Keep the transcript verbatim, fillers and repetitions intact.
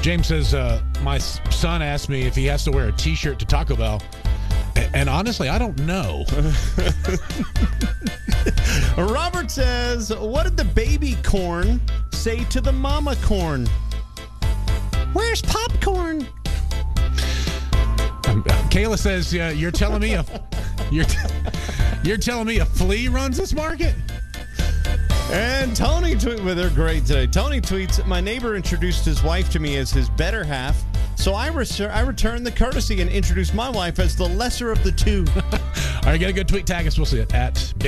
James says, uh, my son asked me if he has to wear a T-shirt to Taco Bell. A- and honestly, I don't know. Robert says, what did the baby corn say to the mama corn? Where's popcorn? Um, Kayla says, uh, you're telling me a you're t- you're telling me a flea runs this market? And Tony tweet with her great today. Tony tweets, my neighbor introduced his wife to me as his better half, so I, res- I returned the courtesy and introduced my wife as the lesser of the two. All right, get a good tweet. Tag us. We'll see it at